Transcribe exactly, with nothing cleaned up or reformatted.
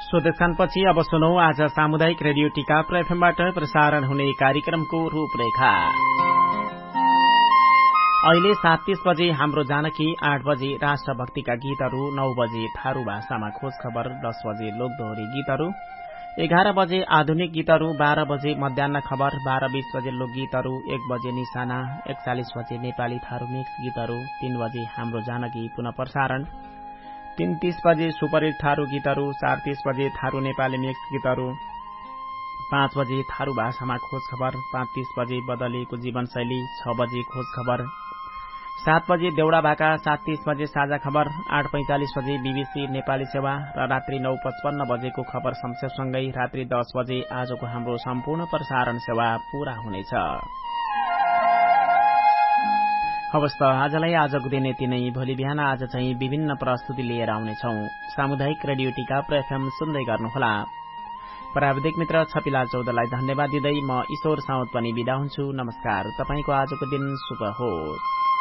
स्वदेशानपछि अब सुनौ आज सामुदायिक रेडियो टिकाप्र एफएमबाट प्रसारण हुने कार्यक्रमको रूपरेखा। अहिले सात तीस बजे हाम्रो जानकी, आठ बजे राष्ट्रभक्तिका गीतहरू, नौ बजे थारू भाषामा खोज खबर, दस बजे लोकदोहोरी गीतहरू, एघार बजे आधुनिक गीतहरू, बाह्र बजे मध्याह्न खबर, बाह्र बीस बजे लोकगीतहरू, एक बजे निशाना, एकचालिस बजे नेपाली थारू मिक्स गीतहरू, तीन बजे हाम्रो जानकी पुनः प्रसारण, तीन तीस बजे सुपरहिट थारू गीतहरू, चार तीस बजे थारू नेपाली मिक्स गीतहरू, पाँच बजे थारू भाषामा खोज खबर, पाँच तीस बजे बदलिएको जीवनशैली, छ बजे खोज खबर, सात बजे देउडा भाका, सात तीस बजे साझा खबर, आठ पैंतालिस बजे बीबीसी नेपाली सेवा र रात्रि नौ पचपन्न बजेको खबर संक्षेपसँगै रात्रि दस बजे आजको हाम्रो सम्पूर्ण प्रसारण सेवा पूरा हुनेछ। हवस् त आजलाई आजको दिन यति नै। भोलि बिहान आज चाहिँ विभिन्न प्रस्तुति लिएर आउनेछौ। सामुदायिक रेडियो टिकाप्र एफएम सुन्दै गर्नुहोला। प्राविधिक मित्र छपिला चौधलाई धन्यवाद दिँदै म ईश्वर साउद पनि बिदा हुन्छु। नमस्कार। तपाईको आजको दिन शुभ होस्।